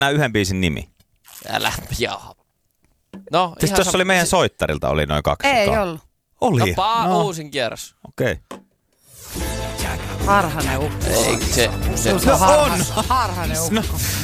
yhden biisin nimi? Älä, jaha. No, Siis tuossa oli meidän soittarilta oli noin 2. Ei ollut. Oli? Uusin kierros. Okei. Harhanen ukko. Ei se Se on harhanen ukko.